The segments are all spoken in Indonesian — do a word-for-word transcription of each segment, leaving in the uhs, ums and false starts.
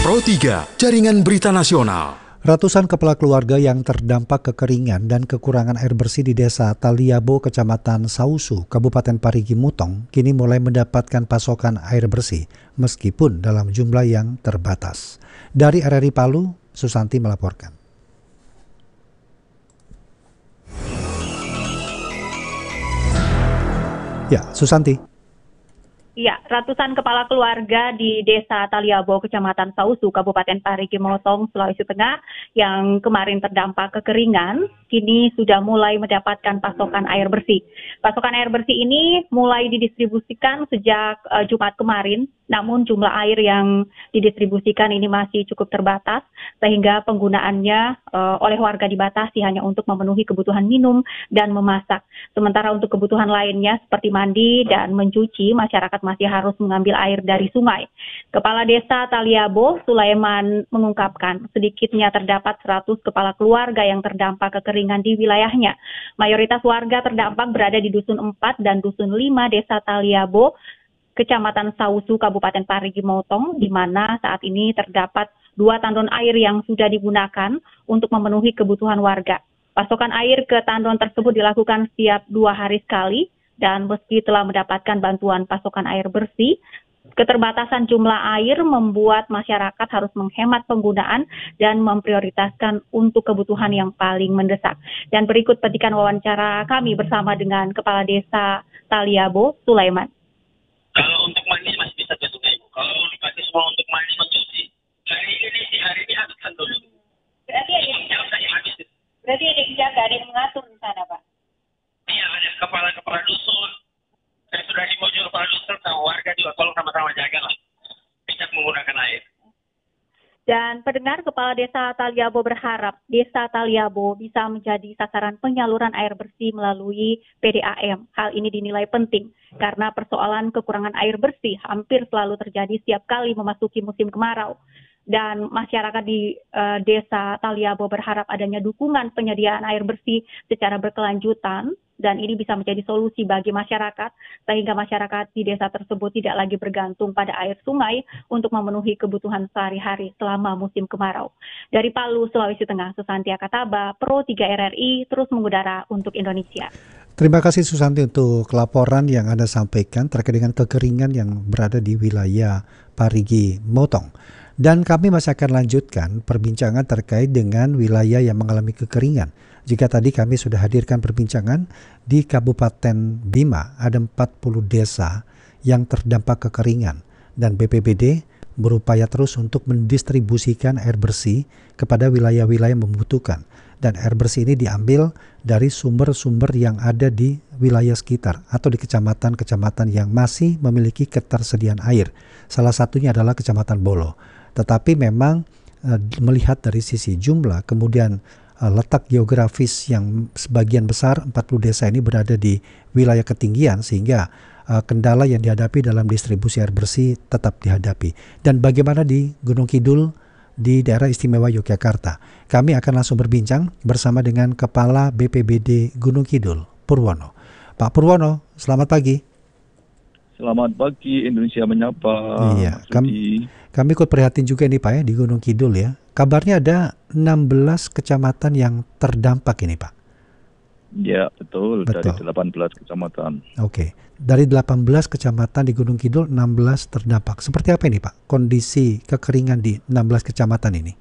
Pro tiga, Jaringan Berita Nasional. Ratusan kepala keluarga yang terdampak kekeringan dan kekurangan air bersih di Desa Taliabo, Kecamatan Sausu, Kabupaten Parigi Mutong, kini mulai mendapatkan pasokan air bersih, meskipun dalam jumlah yang terbatas. Dari R R I Palu, Susanti melaporkan. Ya, Susanti. Ya, ratusan kepala keluarga di Desa Taliabo, Kecamatan Sausu, Kabupaten Parigi Mutong, Sulawesi Tengah, yang kemarin terdampak kekeringan, kini sudah mulai mendapatkan pasokan air bersih. Pasokan air bersih ini mulai didistribusikan sejak uh, Jumat kemarin, namun jumlah air yang didistribusikan ini masih cukup terbatas, sehingga penggunaannya uh, oleh warga dibatasi hanya untuk memenuhi kebutuhan minum dan memasak. Sementara untuk kebutuhan lainnya seperti mandi dan mencuci, masyarakat masih harus mengambil air dari sungai. Kepala Desa Taliabo, Sulaiman, mengungkapkan sedikitnya terdapat seratus kepala keluarga yang terdampak kekeringan di wilayahnya. Mayoritas warga terdampak berada di Dusun empat dan Dusun lima Desa Taliabo, Kecamatan Sausu, Kabupaten Parigi Mutong, di mana saat ini terdapat dua tandon air yang sudah digunakan untuk memenuhi kebutuhan warga. Pasokan air ke tandon tersebut dilakukan setiap dua hari sekali, dan meski telah mendapatkan bantuan pasokan air bersih, keterbatasan jumlah air membuat masyarakat harus menghemat penggunaan dan memprioritaskan untuk kebutuhan yang paling mendesak. Dan berikut petikan wawancara kami bersama dengan Kepala Desa Taliabo, Sulaiman. Kalau untuk mandi masih bisa ke sungai. Kalau dipakai semua untuk mandi mencuci, hari ini di hari ini habiskan dulu. Berarti ada yang habis. Berarti ada yang jaga, ada yang mengatur di sana, Pak. Iya, ada kepala-kepala dusun. Saya sudah dimojol kepala dusun sama warga juga, tolong sama-sama jaga lah. Bisa menggunakan air. Dan pendengar, Kepala Desa Taliabo berharap Desa Taliabo bisa menjadi sasaran penyaluran air bersih melalui P D A M. Hal ini dinilai penting karena persoalan kekurangan air bersih hampir selalu terjadi setiap kali memasuki musim kemarau. Dan masyarakat di uh, Desa Taliabo berharap adanya dukungan penyediaan air bersih secara berkelanjutan, dan ini bisa menjadi solusi bagi masyarakat, sehingga masyarakat di desa tersebut tidak lagi bergantung pada air sungai untuk memenuhi kebutuhan sehari-hari selama musim kemarau. Dari Palu, Sulawesi Tengah, Susanti Akataba, Pro tiga R R I, terus mengudara untuk Indonesia. Terima kasih Susanti untuk laporan yang Anda sampaikan terkait dengan kekeringan yang berada di wilayah Parigi Mutong. Dan kami masih akan lanjutkan perbincangan terkait dengan wilayah yang mengalami kekeringan. Jika tadi kami sudah hadirkan perbincangan di Kabupaten Bima, ada empat puluh desa yang terdampak kekeringan. Dan B P B D berupaya terus untuk mendistribusikan air bersih kepada wilayah-wilayah yang membutuhkan. Dan air bersih ini diambil dari sumber-sumber yang ada di wilayah sekitar atau di kecamatan-kecamatan yang masih memiliki ketersediaan air. Salah satunya adalah Kecamatan Bolo. Tetapi memang e, melihat dari sisi jumlah, kemudian e, letak geografis yang sebagian besar empat puluh desa ini berada di wilayah ketinggian, sehingga e, kendala yang dihadapi dalam distribusi air bersih tetap dihadapi. Dan bagaimana di Gunung Kidul di daerah istimewa Yogyakarta? Kami akan langsung berbincang bersama dengan Kepala B P B D Gunung Kidul, Purwono. Pak Purwono, selamat pagi. Selamat pagi, Indonesia menyapa. Iya, kami, kami ikut prihatin juga nih Pak ya di Gunung Kidul ya. Kabarnya ada enam belas kecamatan yang terdampak ini Pak. Ya, betul, betul. Dari delapan belas kecamatan. Oke, dari delapan belas kecamatan di Gunung Kidul, enam belas terdampak. Seperti apa ini Pak kondisi kekeringan di enam belas kecamatan ini?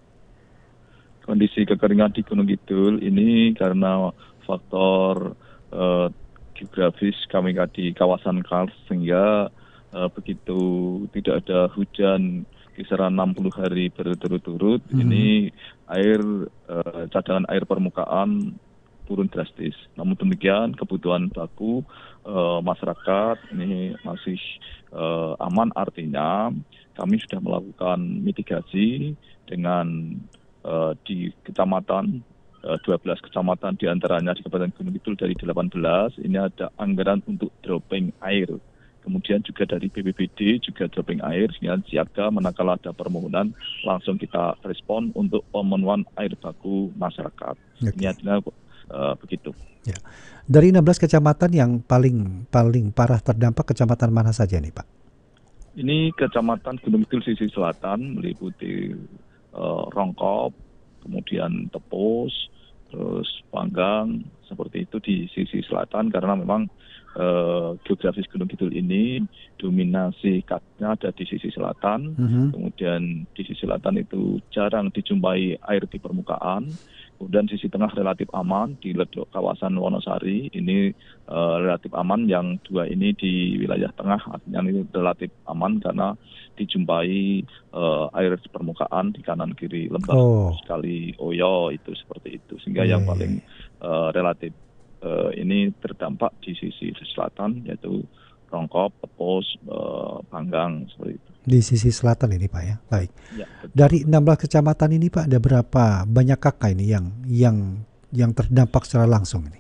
Kondisi kekeringan di Gunung Kidul ini karena faktor uh, geografis kami di kawasan kars, sehingga uh, begitu tidak ada hujan kisaran enam puluh hari berturut-turut, mm-hmm. ini air uh, cadangan air permukaan turun drastis. Namun demikian kebutuhan baku uh, masyarakat ini masih uh, aman, artinya kami sudah melakukan mitigasi dengan uh, di kecamatan dua belas kecamatan, diantaranya di Kabupaten Gunung Kidul dari delapan belas, ini ada anggaran untuk dropping air. Kemudian juga dari B P B D juga dropping air, sehingga siaga manakala ada permohonan langsung kita respon untuk pemenuhan air baku masyarakat. Okay. Ini adalah uh, begitu. Ya. Dari enam belas kecamatan yang paling paling parah terdampak, kecamatan mana saja nih Pak? Ini Kecamatan Gunung Kidul sisi selatan meliputi uh, Rongkop, kemudian Tepus, terus Panggang, seperti itu di sisi selatan karena memang uh, geografis Gunung Kidul ini dominasi katnya ada di sisi selatan, Mhm. kemudian di sisi selatan itu jarang dijumpai air di permukaan. Kemudian sisi tengah relatif aman di ledok kawasan Wonosari ini uh, relatif aman, yang dua ini di wilayah tengah artinya ini relatif aman karena dijumpai uh, air di permukaan di kanan kiri lembah Oh. sekali Oyo itu seperti itu, sehingga Iya, yang iya, paling uh, relatif uh, ini terdampak di sisi selatan yaitu Rongkop, Tepus, uh, Panggang seperti itu. Di sisi selatan ini Pak ya. Baik. Ya, betul. Dari enam belas kecamatan ini Pak, ada berapa banyak kakak ini yang yang yang terdampak secara langsung ini?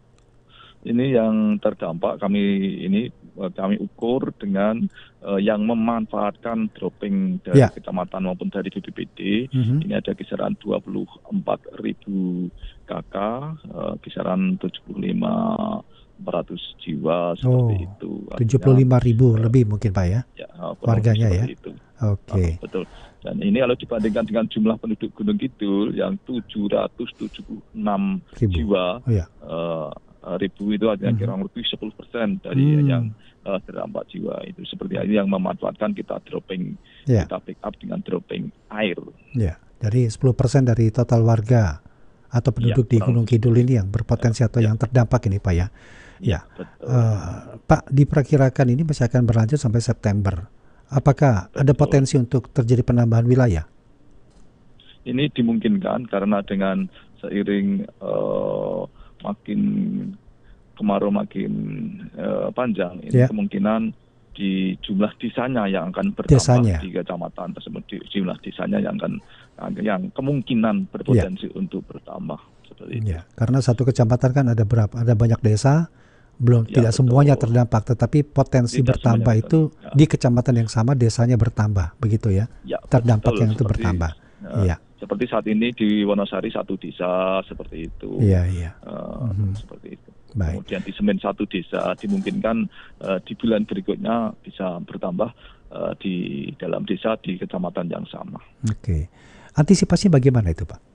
Ini yang terdampak kami ini eh, kami ukur dengan eh, yang memanfaatkan dropping dari Ya. kecamatan maupun dari B P B D. Mhm. Ini ada kisaran dua puluh empat ribu kakak, eh, kisaran tujuh puluh lima empat ratus jiwa seperti Oh, itu. tujuh puluh lima ribu lebih mungkin Pak ya, Ya, eh, kurang warganya lebih ya. seperti itu. Oke. Ah, betul. Dan ini kalau dibandingkan dengan jumlah penduduk Gunung Kidul yang tujuh ratus tujuh puluh enam Ribu. jiwa, Oh ya. eh, ribu itu artinya Mhm. kurang lebih sepuluh persen dari Hmm. yang eh, terdampak jiwa itu. Seperti ini yang memanfaatkan kita dropping, Ya. kita pick up dengan dropping air. Ya. Jadi sepuluh persen dari total warga atau penduduk di Ya, kurang Gunung Kidul ini yang berpotensi atau Ya. yang terdampak ini Pak ya. Ya. Betul. Eh, Pak, diperkirakan ini masih akan berlanjut sampai September. Apakah ada Betul. potensi untuk terjadi penambahan wilayah? Ini dimungkinkan karena dengan seiring eh, makin kemarau makin eh, panjang, ini Ya. kemungkinan di jumlah desanya yang akan bertambah Desanya. di kecamatan tersebut, di jumlah desanya yang akan yang kemungkinan berpotensi untuk bertambah seperti itu. Ya, karena satu kecamatan kan ada berapa? Ada banyak desa, belum Ya, tidak betul. semuanya terdampak, tetapi potensi Tidak bertambah semuanya itu terdampak. di kecamatan yang sama desanya bertambah, begitu ya? Ya, Terdampak betul. yang itu Seperti, bertambah. eh, Iya, Seperti saat ini di Wonosari satu desa seperti itu. iya, iya. Eh, Mhm. Seperti itu. Baik. Kemudian di Semen satu desa dimungkinkan eh, di bulan berikutnya bisa bertambah eh, di dalam desa di kecamatan yang sama. Oke. Antisipasi bagaimana itu, Pak?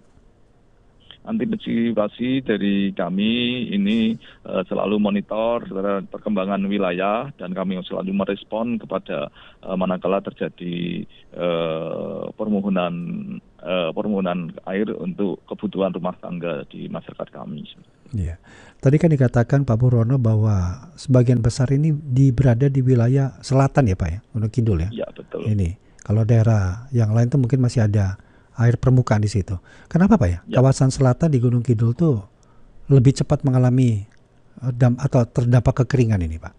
Antisipasi dari kami ini eh, selalu monitor terhadap perkembangan wilayah dan kami selalu merespon kepada eh, manakala terjadi eh, permohonan eh, permohonan air untuk kebutuhan rumah tangga di masyarakat kami. Iya. Tadi kan dikatakan Pak Purwono bahwa sebagian besar ini di berada di wilayah selatan ya Pak ya, Gunung Kidul ya. Ya, betul. Ini kalau daerah yang lain tuh mungkin masih ada air permukaan di situ. Kenapa Pak ya? Ya. Kawasan selatan di Gunung Kidul tuh lebih cepat mengalami eh, dam atau terdampak kekeringan ini Pak?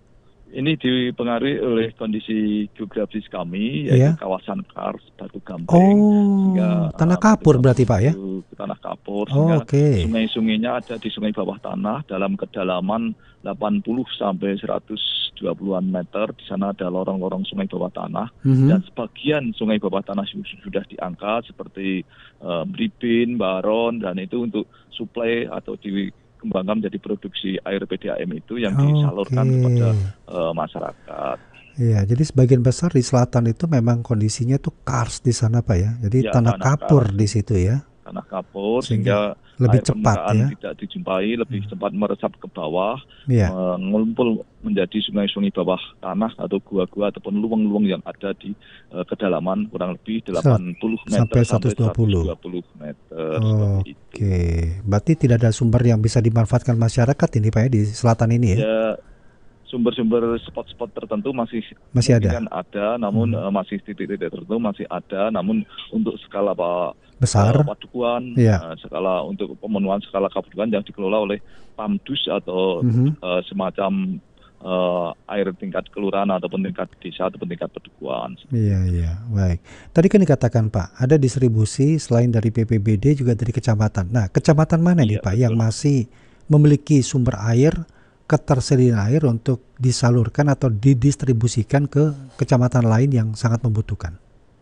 Ini dipengaruhi oleh kondisi geografis kami, Iya. yaitu kawasan kars, batu gamping. Oh, Sehingga, tanah uh, kapur batu berarti Pak ya? itu Tanah kapur, Oh, sehingga oke. sungai-sungainya ada di sungai bawah tanah dalam kedalaman delapan puluh sampai seratus dua puluhan meter. Di sana ada lorong-lorong sungai bawah tanah. Mhm. Dan sebagian sungai bawah tanah su- sudah diangkat seperti uh, Bribin, Baron, dan itu untuk suplai atau dikembangkan menjadi produksi air P D A M itu yang disalurkan Oke. kepada uh, masyarakat. Iya, jadi sebagian besar di selatan itu memang kondisinya tuh kars di sana Pak ya. Jadi Ya, tanah tanah kapur kars. di situ ya. Tanah kapur Sehingga sehingga lebih air cepat permukaan ya. tidak dijumpai, lebih cepat meresap ke bawah, Iya. mengumpul menjadi sungai-sungai bawah tanah atau gua-gua ataupun luang-luang yang ada di uh, kedalaman kurang lebih delapan puluh meter sampai sampai seratus dua puluh. seratus dua puluh meter seperti itu. Oke, berarti tidak ada sumber yang bisa dimanfaatkan masyarakat ini Pak ya di selatan ini ya? Ya, sumber-sumber spot-spot tertentu masih Masih ada? kemungkinan ada, namun Hmm. uh, masih titik-titik tertentu masih ada, namun untuk skala apa Besar? uh, padukuan, Iya. uh, skala untuk pemenuhan skala kabupaten yang dikelola oleh Pamdus atau Mhm. uh, semacam uh, air tingkat kelurahan ataupun tingkat desa ataupun tingkat padukuan. Iya, iya, baik. Tadi kan dikatakan Pak, ada distribusi selain dari B P B D juga dari kecamatan. Nah, kecamatan mana nih Iya, Pak betul. yang masih memiliki sumber air, ketersediaan air untuk disalurkan atau didistribusikan ke kecamatan lain yang sangat membutuhkan?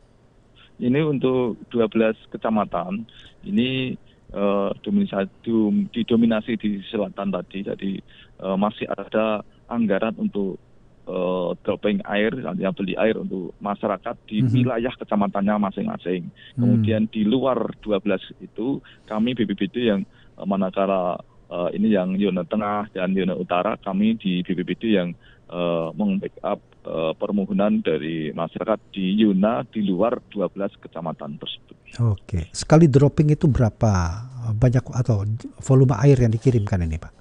Ini untuk dua belas kecamatan, ini uh, dominasi, didominasi di selatan tadi, jadi uh, masih ada anggaran untuk uh, dropping air, artinya beli air untuk masyarakat di Mhm. wilayah kecamatannya masing-masing. Kemudian di luar dua belas itu kami B P B D yang uh, manakala uh, ini yang Yona Tengah dan Yona Utara, kami di B P B D yang uh, meng-backup uh, permohonan dari masyarakat di Yona di luar dua belas kecamatan tersebut. Oke, sekali dropping itu berapa banyak atau volume air yang dikirimkan ini, Pak?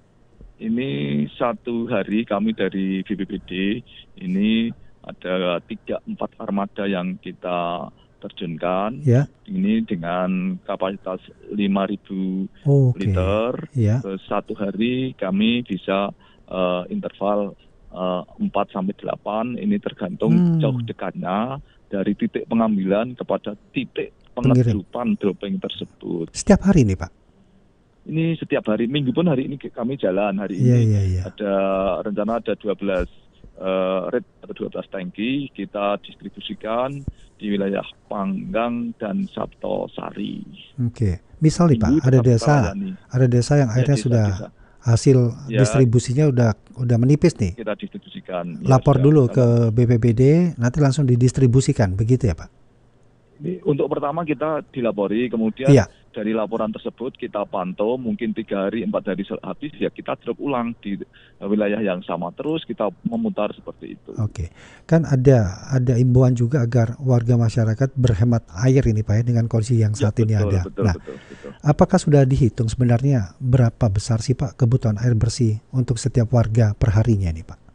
Ini satu hari kami dari B P B D ini ada tiga empat armada yang kita terjunkan. Ya. Ini dengan kapasitas lima ribu Oke. liter. Ya. Ke satu hari kami bisa uh, interval uh, empat sampai delapan. Ini tergantung Hmm. jauh dekatnya dari titik pengambilan kepada titik Pengirim. pengedupan dropping tersebut. Setiap hari nih, Pak? Ini setiap hari, minggu pun hari ini kami jalan. Hari Iya, ini iya, iya. ada rencana ada dua belas uh, red atau dua belas tangki kita distribusikan di wilayah Panggang dan Sabtosari. Oke. Misal nih, Pak, Minggu ada tetap desa, kita layani. ada desa yang Ya, akhirnya desa, sudah desa. hasil Ya. distribusinya udah udah menipis nih. Kita distribusikan. Ya, Lapor sudah. dulu Kalau- ke B P B D, nanti langsung didistribusikan, begitu ya, Pak? Ini untuk pertama kita dilapori, kemudian Iya. dari laporan tersebut kita pantau, mungkin tiga hari, empat hari habis, ya kita drop ulang di wilayah yang sama. Terus kita memutar seperti itu. Oke, kan ada ada imbauan juga agar warga masyarakat berhemat air ini, Pak, ya, dengan kondisi yang Ya, saat ini betul, ada. betul, Nah, betul, betul. apakah sudah dihitung sebenarnya berapa besar sih, Pak, kebutuhan air bersih untuk setiap warga perharinya nih, Pak?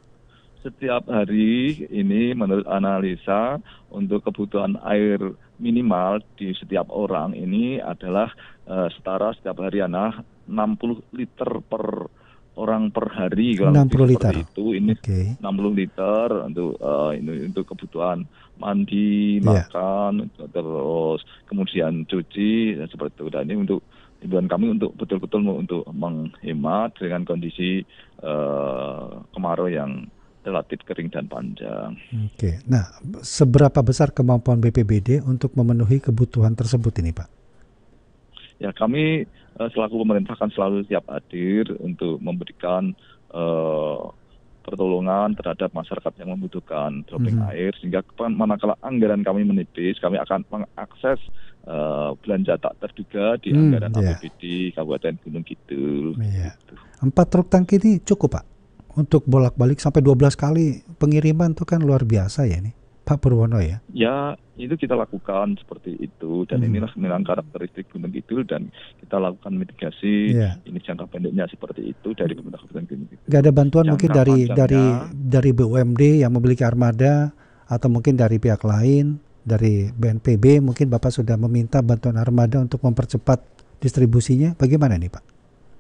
Setiap hari ini menurut analisa untuk kebutuhan air minimal di setiap orang ini adalah uh, setara setiap hari anak enam puluh liter per orang per hari. Kurang enam puluh lebih seperti liter. Itu ini Oke. enam puluh liter untuk uh, ini untuk kebutuhan mandi, Iya. makan, terus kemudian cuci dan seperti itu. Dan ini untuk himbauan kami untuk betul-betul untuk menghemat dengan kondisi uh, kemarau yang relatif kering dan panjang. Oke. Nah, seberapa besar kemampuan B P B D untuk memenuhi kebutuhan tersebut ini, Pak? Ya, kami uh, selaku pemerintah kan selalu siap hadir untuk memberikan uh, pertolongan terhadap masyarakat yang membutuhkan dropping Mhm. air, sehingga kapan- manakala anggaran kami menipis, kami akan mengakses uh, belanja tak terduga di Hmm, anggaran iya. A P B D Kabupaten Gunung Kidul. Iya. Gitu. Empat truk tangki ini cukup, Pak, untuk bolak-balik sampai dua belas kali pengiriman itu kan luar biasa ya nih, Pak Purwono ya. Ya, itu kita lakukan seperti itu, dan Hmm. inilah memang karakteristik Gunung Kidul, dan kita lakukan mitigasi. Iya. Ini jangka pendeknya seperti itu dari pemerintah Kabupaten Gunung Kidul. Gak ada bantuan Jangka mungkin dari panjangnya- dari dari B U M D yang memiliki armada, atau mungkin dari pihak lain, dari B N P B, mungkin Bapak sudah meminta bantuan armada untuk mempercepat distribusinya. Bagaimana nih, Pak?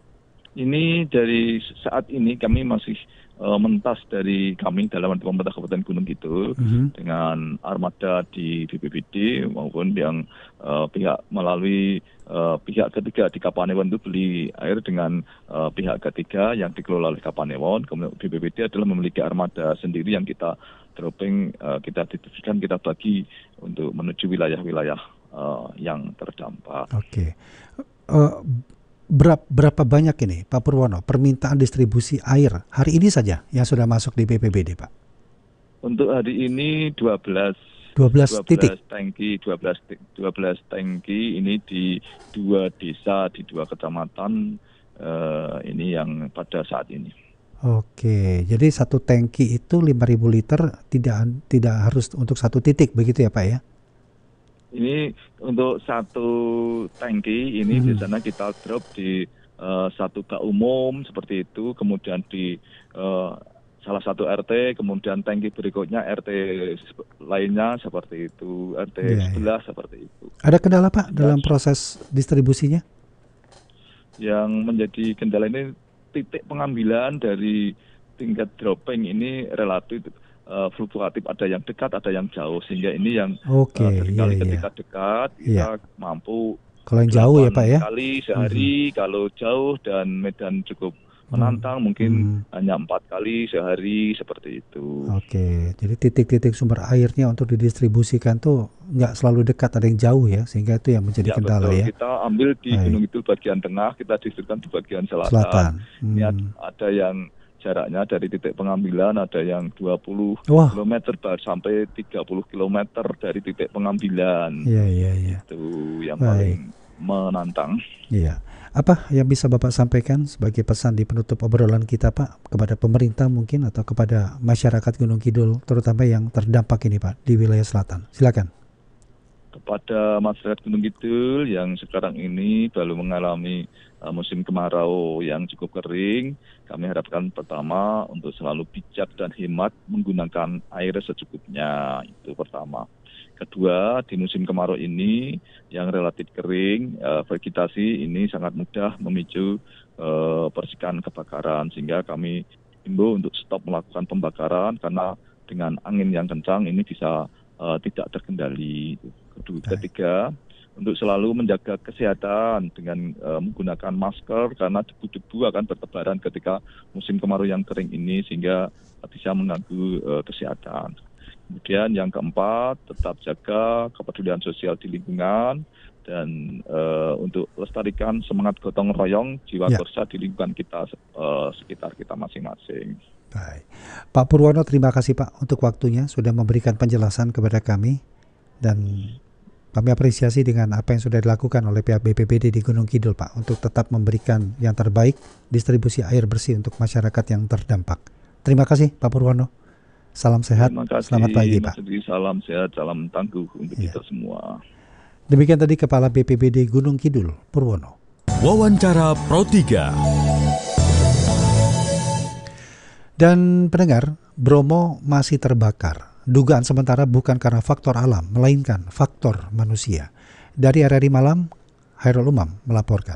Ini dari saat ini kami masih uh, mentas dari kami dalam pemerintah Kabupaten Gunung Kidul Mhm. dengan armada di B P B D maupun yang uh, pihak melalui uh, pihak ketiga di Kapanewon itu beli air dengan uh, pihak ketiga yang dikelola oleh Kapanewon. Kemudian B P B D adalah memiliki armada sendiri yang kita dropping, uh, kita distribusikan, kita bagi untuk menuju wilayah-wilayah uh, yang terdampak. Oke. Eh, berapa, berapa banyak ini, Pak Purwono, permintaan distribusi air hari ini saja yang sudah masuk di B P B D, Pak? Untuk hari ini dua belas dua belas titik. tangki, dua belas ti- dua belas tangki ini di dua desa, di dua kecamatan eh, ini yang pada saat ini. Oke, jadi satu tangki itu lima ribu liter, tidak tidak harus untuk satu titik, begitu ya, Pak ya? Ini untuk satu tangki ini Hmm. biasanya kita drop di eh, satu bak umum seperti itu, kemudian di eh, salah satu R T, kemudian tangki berikutnya R T lainnya seperti itu, R T Iya, iya. sebelah seperti itu. Ada kendala, Pak, dalam proses distribusinya? Yang menjadi kendala ini titik pengambilan dari tingkat dropping ini relatif uh, fluktuatif, ada yang dekat, ada yang jauh, sehingga ini yang Oke, uh, iya, seringkali iya. ketika dekat Iya. kita mampu Kalau yang jauh ya, delapan Pak ya? kali sehari, kalau jauh dan medan cukup menantang mungkin Hmm. hanya empat kali sehari seperti itu. Oke, jadi titik-titik sumber airnya untuk didistribusikan tuh nggak selalu dekat, ada yang jauh ya, sehingga itu yang menjadi Ya, kendala betul. ya. Kita ambil di Baik. Gunung Kidul bagian tengah, kita distribusikan di bagian selatan. Selatan. Ini Hmm. ad- ada yang jaraknya dari titik pengambilan ada yang dua puluh Wah. kilometer sampai tiga puluh kilometer dari titik pengambilan. Iya, iya, iya. Itu yang Baik. paling menantang. Iya. Apa yang bisa Bapak sampaikan sebagai pesan di penutup obrolan kita, Pak, kepada pemerintah mungkin atau kepada masyarakat Gunung Kidul, terutama yang terdampak ini, Pak, di wilayah selatan? Silakan. Kepada masyarakat Gunung Kidul yang sekarang ini baru mengalami uh, musim kemarau yang cukup kering, kami harapkan pertama untuk selalu bijak dan hemat menggunakan air secukupnya, itu pertama. Kedua, di musim kemarau ini yang relatif kering, uh, vegetasi ini sangat mudah memicu uh, percikan kebakaran, sehingga kami himbau untuk stop melakukan pembakaran karena dengan angin yang kencang ini bisa uh, tidak terkendali. Kedua, ketiga, untuk selalu menjaga kesehatan dengan uh, menggunakan masker karena debu-debu akan bertebaran ketika musim kemarau yang kering ini sehingga bisa mengganggu uh, kesehatan. Kemudian yang keempat, tetap jaga kepedulian sosial di lingkungan dan uh, untuk lestarikan semangat gotong royong jiwa ya. korsa di lingkungan kita uh, sekitar kita masing-masing. Baik. Pak Purwono, terima kasih Pak untuk waktunya sudah memberikan penjelasan kepada kami dan kami apresiasi dengan apa yang sudah dilakukan oleh pihak B P B D di Gunung Kidul, Pak, untuk tetap memberikan yang terbaik distribusi air bersih untuk masyarakat yang terdampak. Terima kasih Pak Purwono. Salam sehat, kasih, selamat pagi Pak. Salam sehat, salam tangguh untuk ya. kita semua. Demikian tadi Kepala B P B D Gunung Kidul, Purwono. Wawancara Pro tiga. Dan pendengar, Bromo masih terbakar. Dugaan sementara bukan karena faktor alam, melainkan faktor manusia. Dari R R I Malam, Hairul Umam melaporkan.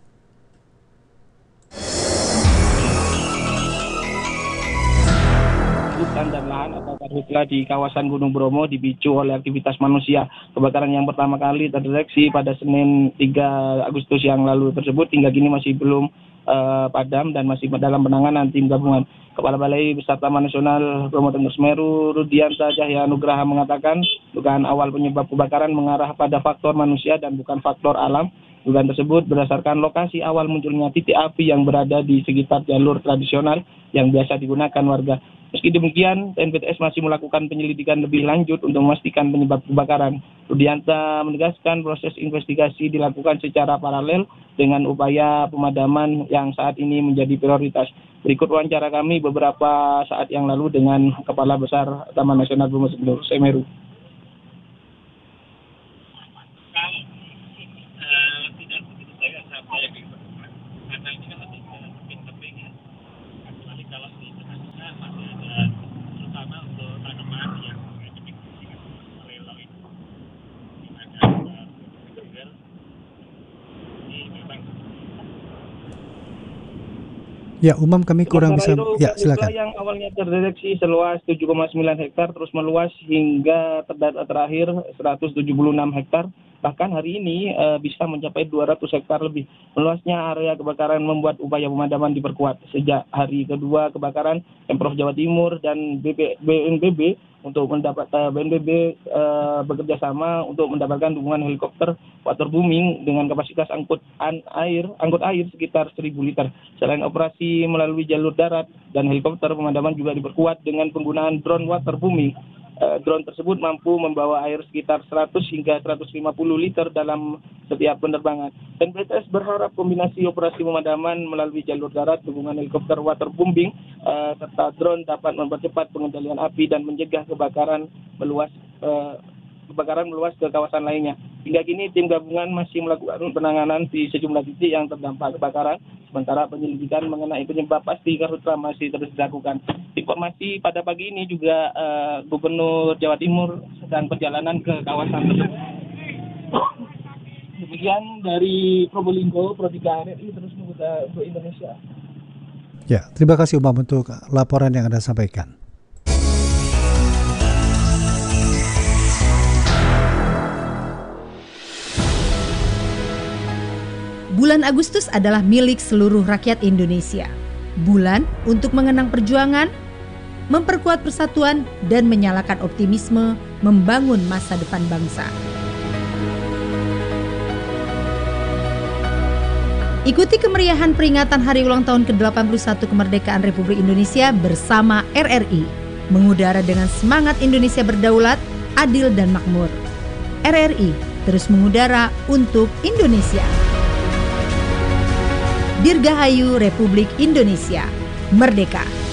Hutan dan lahan atau karhutla di kawasan Gunung Bromo dipicu oleh aktivitas manusia. Kebakaran yang pertama kali terdeteksi pada Senin tiga Agustus yang lalu tersebut hingga kini masih belum uh, padam dan masih dalam penanganan tim gabungan. Kepala Balai Besar Taman Nasional Bromo Tengger Semeru, Rudianta Cahya Nugraha mengatakan dugaan awal penyebab kebakaran mengarah pada faktor manusia dan bukan faktor alam. Dugaan tersebut berdasarkan lokasi awal munculnya titik api yang berada di sekitar jalur tradisional yang biasa digunakan warga. Meski demikian, T N P T S masih melakukan penyelidikan lebih lanjut untuk memastikan penyebab kebakaran. Rudianta menegaskan proses investigasi dilakukan secara paralel dengan upaya pemadaman yang saat ini menjadi prioritas. Berikut wawancara kami beberapa saat yang lalu dengan Kepala Besar Taman Nasional Bromo Tengger Semeru. Ya, Umam kami kurang bisa. Itu, ya, silakan. Yang awalnya terdeteksi seluas tujuh koma sembilan hektar terus meluas hingga terdata terakhir seratus tujuh puluh enam hektar. Bahkan hari ini e, bisa mencapai dua ratus hektar lebih. Meluasnya area kebakaran membuat upaya pemadaman diperkuat. Sejak hari kedua kebakaran, Pemprov Jawa Timur dan B N P B untuk mendapat uh, B N P B uh, bekerja sama untuk mendapatkan dukungan helikopter waterbooming dengan kapasitas angkutan air angkut air sekitar seribu liter. Selain operasi melalui jalur darat dan helikopter, pemadaman juga diperkuat dengan penggunaan drone waterbooming. Uh, drone tersebut mampu membawa air sekitar seratus hingga seratus lima puluh liter dalam setiap penerbangan. T N P T S berharap kombinasi operasi pemadaman melalui jalur darat, dukungan helikopter waterbooming, uh, serta drone dapat mempercepat pengendalian api dan mencegah kebakaran meluas uh, kebakaran meluas ke kawasan lainnya. Hingga kini tim gabungan masih melakukan penanganan di sejumlah titik yang terdampak kebakaran, sementara penyelidikan mengenai penyebab pasti karhutla masih terus dilakukan. Informasi pada pagi ini juga uh, Gubernur Jawa Timur sedang perjalanan ke kawasan tersebut. Demikian dari Probolinggo, Pro tiga R R I terus mengikuti untuk Indonesia. Ya, terima kasih Umam untuk laporan yang Anda sampaikan. Bulan Agustus adalah milik seluruh rakyat Indonesia. Bulan untuk mengenang perjuangan, memperkuat persatuan, dan menyalakan optimisme membangun masa depan bangsa. Ikuti kemeriahan peringatan hari ulang tahun ke delapan puluh satu kemerdekaan Republik Indonesia bersama R R I. Mengudara dengan semangat Indonesia berdaulat, adil dan makmur. R R I terus mengudara untuk Indonesia. Dirgahayu Republik Indonesia. Merdeka!